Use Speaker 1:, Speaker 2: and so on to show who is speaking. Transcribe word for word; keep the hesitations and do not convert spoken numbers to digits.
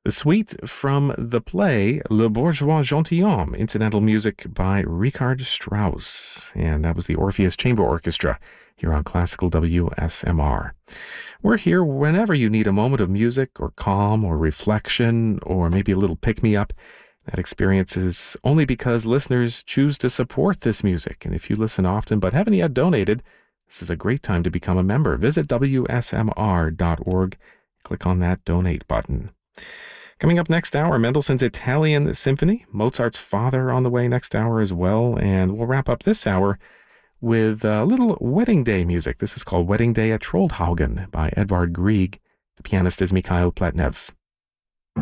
Speaker 1: The suite from the play Le Bourgeois Gentilhomme, incidental music by Richard Strauss. And that was the Orpheus Chamber Orchestra here on Classical W S M R. We're here whenever you need a moment of music or calm or reflection or maybe a little pick-me-up. That experience is only because listeners choose to support this music. And if you listen often but haven't yet donated, this is a great time to become a member. Visit W S M R dot org. Click on that donate button. Coming up next hour, Mendelssohn's Italian Symphony, Mozart's Father on the way next hour as well, and we'll wrap up this hour with a little wedding day music. This is called Wedding Day at Troldhaugen by Edvard Grieg. The pianist is Mikhail Pletnev.